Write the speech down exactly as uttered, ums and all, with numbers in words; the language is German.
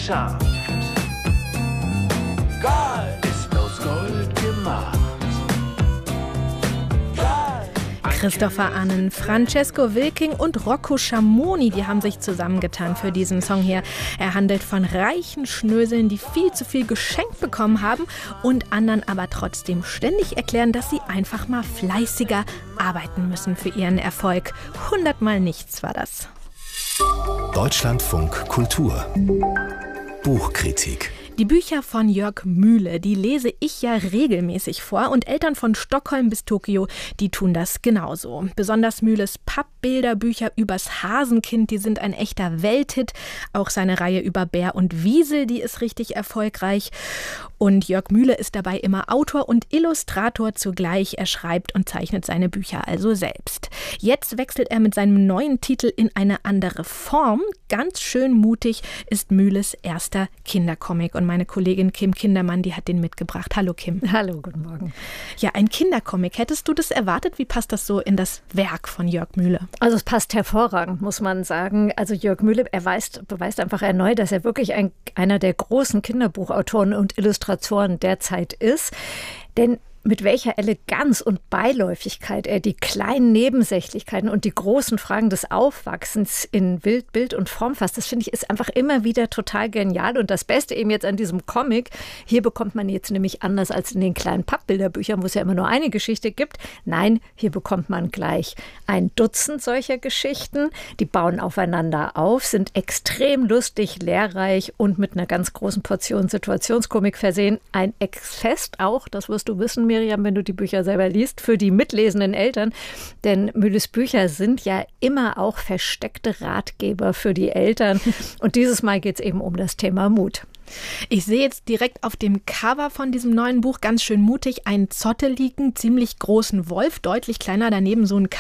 geschafft. Gold ist aus Gold gemacht. Christopher Annen, Francesco Wilking und Rocco Schamoni, die haben sich zusammengetan für diesen Song hier. Er handelt von reichen Schnöseln, die viel zu viel geschenkt bekommen haben und anderen aber trotzdem ständig erklären, dass sie einfach mal fleißiger arbeiten müssen für ihren Erfolg. Hundertmal nichts war das. Deutschlandfunk Kultur. Buchkritik. Die Bücher von Jörg Mühle, die lese ich ja regelmäßig vor und Eltern von Stockholm bis Tokio, die tun das genauso. Besonders Mühles Pappbilderbücher übers Hasenkind, die sind ein echter Welthit. Auch seine Reihe über Bär und Wiesel, die ist richtig erfolgreich. Und Jörg Mühle ist dabei immer Autor und Illustrator zugleich. Er schreibt und zeichnet seine Bücher also selbst. Jetzt wechselt er mit seinem neuen Titel in eine andere Form. Ganz schön mutig ist Mühles erster Kindercomic. Und meine Kollegin Kim Kindermann, die hat den mitgebracht. Hallo Kim. Hallo, guten Morgen. Ja, ein Kindercomic. Hättest du das erwartet? Wie passt das so in das Werk von Jörg Mühle? Also es passt hervorragend, muss man sagen. Also Jörg Mühle erweist, beweist einfach erneut, dass er wirklich ein, einer der großen Kinderbuchautoren und Illustratoren der Zeit ist. Denn mit welcher Eleganz und Beiläufigkeit er die kleinen Nebensächlichkeiten und die großen Fragen des Aufwachsens in Bild, Bild und Form fasst, das finde ich ist einfach immer wieder total genial. Und das Beste eben jetzt an diesem Comic, hier bekommt man jetzt nämlich anders als in den kleinen Pappbilderbüchern, wo es ja immer nur eine Geschichte gibt. Nein, hier bekommt man gleich ein Dutzend solcher Geschichten. Die bauen aufeinander auf, sind extrem lustig, lehrreich und mit einer ganz großen Portion Situationskomik versehen. Ein Ex-Fest auch, das wirst du wissen, Miriam, wenn du die Bücher selber liest, für die mitlesenden Eltern. Denn Mühles Bücher sind ja immer auch versteckte Ratgeber für die Eltern. Und dieses Mal geht es eben um das Thema Mut. Ich sehe jetzt direkt auf dem Cover von diesem neuen Buch ganz schön mutig einen zotteligen, ziemlich großen Wolf, deutlich kleiner daneben so ein